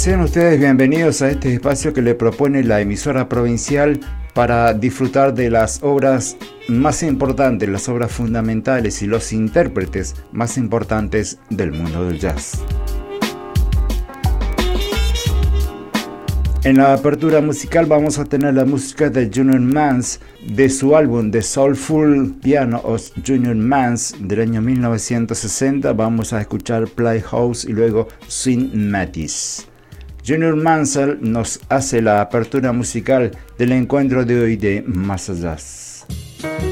Sean ustedes bienvenidos a este espacio que le propone la emisora provincial para disfrutar de las obras más importantes, las obras fundamentales y los intérpretes más importantes del mundo del jazz. En la apertura musical vamos a tener la música de Junior Mance de su álbum The Soulful Piano of Junior Mance del año 1960. Vamos a escuchar Playhouse y luego Swing Matisse. Junior Mansell nos hace la apertura musical del encuentro de hoy de Más Jazz.